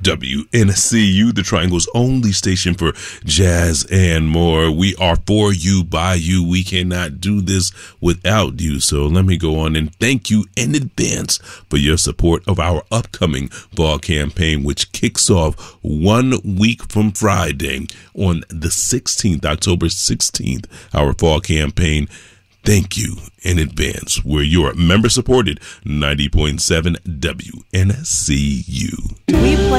WNCU, the Triangle's only station for jazz and more. We are for you, by you. We cannot do this without you. So let me go on and thank you in advance for your support of our upcoming fall campaign, which kicks off 1 week from Friday on the 16th, October 16th, our fall campaign. Thank you in advance. We're your member-supported 90.7 WNCU.